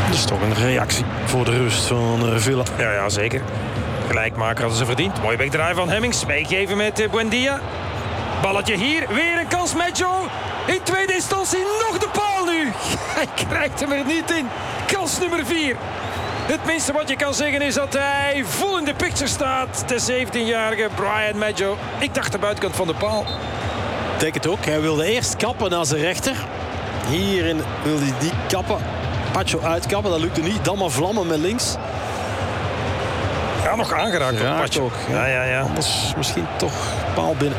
Dus toch een reactie voor de rust van Villa. Ja, zeker. Gelijkmaker hadden ze verdiend. Mooi wegdraai van Hemmings. Meegeven met Buendia. Balletje hier. Weer een kans met Joe. In tweede instantie nog de paal nu. Hij krijgt hem er niet in. Kans nummer 4. Het minste wat je kan zeggen is dat hij vol in de picture staat. De 17-jarige Brian Maggio. Ik dacht de buitenkant van de paal. Ik denk het ook. Hij wilde eerst kappen naar zijn rechter. Hierin wilde hij die kappen. Pacho uitkappen, dat lukte niet. Dan maar vlammen met links. Ja, nog aangeraakt door Pacho. Ook. Ja. Anders misschien toch paal binnen.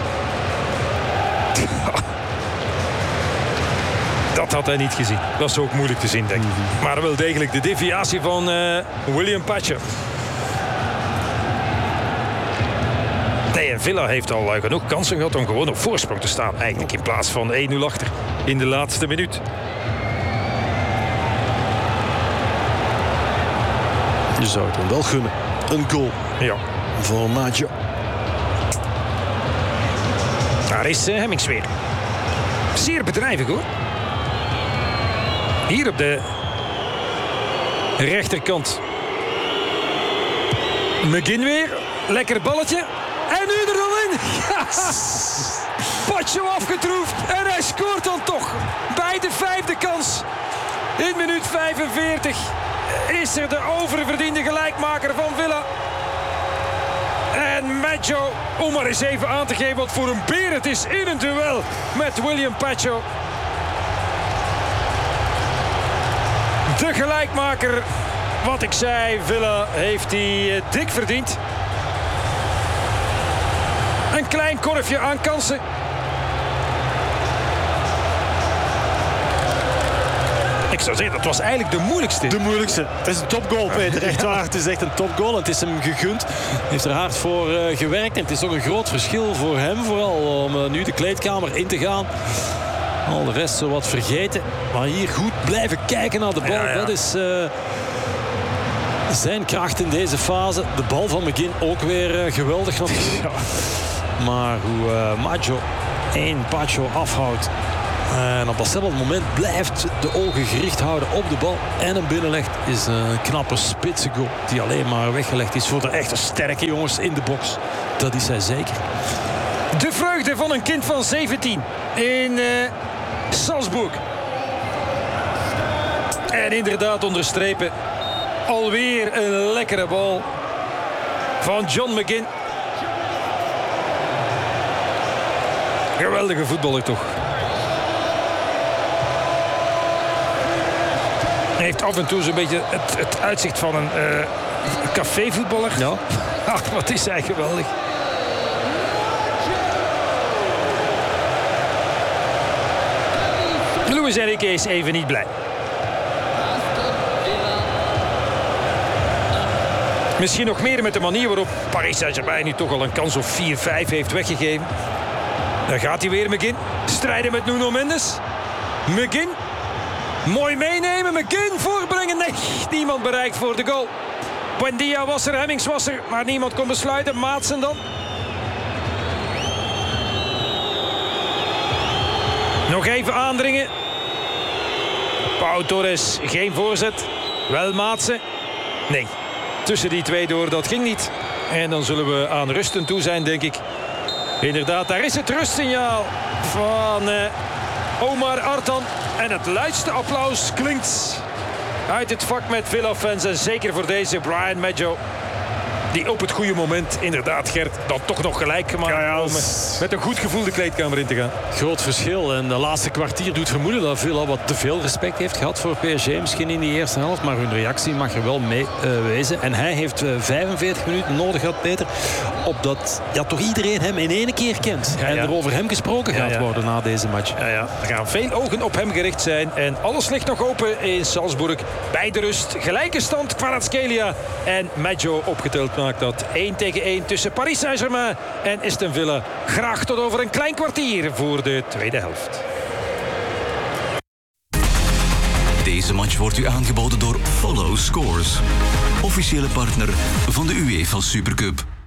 Dat had hij niet gezien. Dat is ook moeilijk te zien, denk ik. Maar wel degelijk de deviatie van William Pacho. Nee, en Villa heeft al genoeg kansen gehad om gewoon op voorsprong te staan. Eigenlijk in plaats van 1-0 achter in de laatste minuut. Je zou het hem wel gunnen. Een goal. Ja. Voor Maggio. Daar is Hemmings weer. Zeer bedrijvig, hoor. Hier op de rechterkant. McGinn weer. Lekker balletje. En nu er dan in. Ja. Pacho afgetroefd. En hij scoort dan toch. Bij de 5e kans. In minuut 45 is er de oververdiende gelijkmaker van Villa. En Maggio, om maar eens even aan te geven wat voor een beer het is in een duel met William Pacho. De gelijkmaker, wat ik zei, Villa heeft die dik verdiend. Een klein korfje aan kansen. Ik zou zeggen, dat was eigenlijk de moeilijkste. De moeilijkste. Het is een topgoal, Peter. Echt waar, het is echt een topgoal. Het is hem gegund. Hij heeft er hard voor gewerkt. En het is ook een groot verschil voor hem vooral om nu de kleedkamer in te gaan. Al de rest zo wat vergeten. Maar hier goed blijven kijken naar de bal. Ja. Dat is zijn kracht in deze fase. De bal van McGinn ook weer geweldig natuurlijk. Ja. Maar hoe Maggio Pacho afhoudt. En op datzelfde moment blijft de ogen gericht houden op de bal en hem binnenlegt, is een knappe spitse goal die alleen maar weggelegd is voor de echte sterke jongens in de box. Dat is hij zeker. De vreugde van een kind van 17 in Salzburg. En inderdaad onderstrepen. Alweer een lekkere bal van John McGinn. Geweldige voetballer toch. Hij heeft af en toe zo'n beetje het uitzicht van een cafévoetballer. Ja. Ach, wat is hij geweldig. Luis Enrique is even niet blij. Misschien nog meer met de manier waarop Paris Saint-Germain nu toch al een kans op 4-5 heeft weggegeven. Daar gaat hij weer, McGinn. Strijden met Nuno Mendes. McGinn. Mooi meenemen, McGinn voorbrengen. Nee, niemand bereikt voor de goal. Buendia was er, Hemmings was er, maar niemand kon besluiten. Maatsen dan. Nog even aandringen. Pau Torres, geen voorzet. Wel Maatsen. Nee, tussen die twee door, dat ging niet. En dan zullen we aan rusten toe zijn, denk ik. Inderdaad, daar is het rustsignaal van Omar Artan. En het luidste applaus klinkt uit het vak met Villa-fans. En zeker voor deze Brian Maggio. Die op het goede moment, inderdaad Gert, dan toch nog gelijk gemaakt om met een goed gevoel de kleedkamer in te gaan. Groot verschil. En de laatste kwartier doet vermoeden dat Villa wat te veel respect heeft gehad voor PSG. Misschien in die eerste helft, maar hun reactie mag er wel mee wezen. En hij heeft 45 minuten nodig gehad, Peter. Opdat toch iedereen hem in één keer kent. En er over hem gesproken gaat worden na deze match. Er gaan veel ogen op hem gericht zijn. En alles ligt nog open in Salzburg. Bij de rust, gelijke stand, Kvaratskhelia en Maggio opgeteld. Maakt dat 1-1 tussen Paris Saint-Germain en Aston Villa. Graag tot over een klein kwartier voor de tweede helft. Deze match wordt u aangeboden door Follow Scores. Officiële partner van de UEFA Supercup.